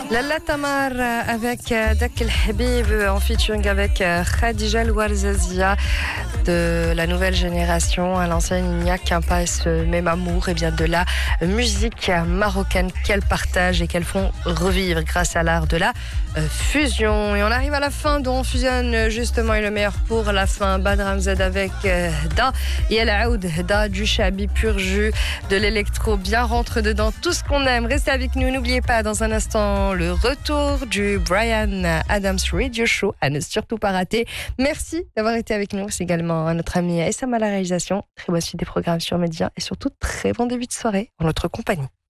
Lalla Tamar avec Dak El Habib en featuring avec Khadija El Ouarzazia de la nouvelle génération. À l'ancienne, il n'y a qu'un pas ce même amour et bien de la musique marocaine qu'elles partagent et qu'elles font revivre grâce à l'art de la fusion. Et on arrive à la fin dont on fusionne justement et le meilleur pour la fin. Badram Z avec Da et El Aoud Da du Chabi pur jus de l'électro bien rentre dedans tout ce qu'on aime. Restez avec nous, n'oubliez pas dans un instant le retour du Brian Adams Radio Show à ne surtout pas rater. Merci d'avoir été avec nous. C'est également à notre ami Essam à la réalisation. Très bonne suite des programmes sur Média et surtout très bon début de soirée en notre compagnie.